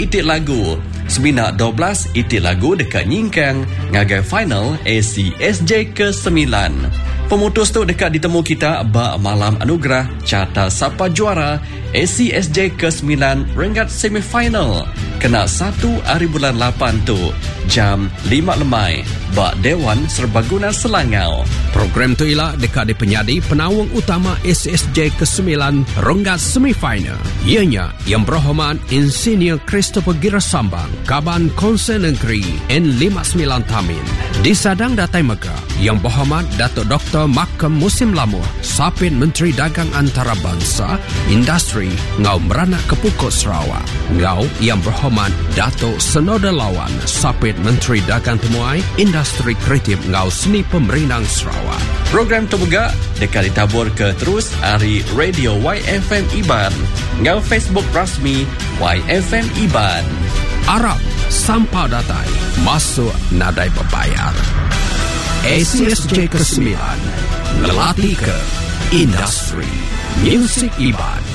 itik lagu. Semina 12 itik lagu dekat Nyingkang ngagai final ACSJ ke-9. Pemutus tu dekat ditemu kita bak malam anugerah carta siapa juara ACSJ ke-9 Rengat semifinal. Kena 1 hari bulan 8 tu jam 5 lemai bak Dewan Serbaguna Selangau. Program tu ialah dekat di penyadi penawang utama ACSJ ke-9 Rengat semifinal. Ianya yang berhormat Insinyur Christopher Girasambang Kaban Konsen Negeri N59 Tamin. Disadang Datai Mega yang berhormat Datuk Dr. Makam Musim Lamuh Sapit Menteri Dagang Antarabangsa Industri Ngau Meranak Kepukut Sarawak. Ngau yang berhormat Datuk Senoda Lawan Sapit Menteri Dagang Temuai Industri Kreatif Ngau Seni Pemerintah Sarawak. Program tu juga dekat ditabur ke terus hari Radio YFM Iban ngau Facebook rasmi YFM Iban. Arab sampah datai masuk nadai berbayar. ACSJ ke-9 melatih ke industri muzik Iban.